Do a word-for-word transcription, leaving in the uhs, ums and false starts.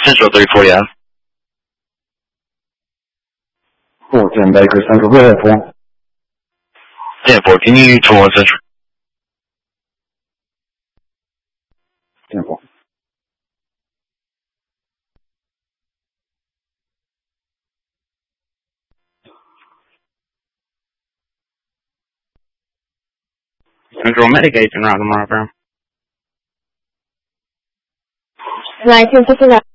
Central three forty F. four ten Baker Central. Go ahead, four. ten four, can you two one Central? ten four. Central medication right tomorrow, bro. nineteen fifty-nine.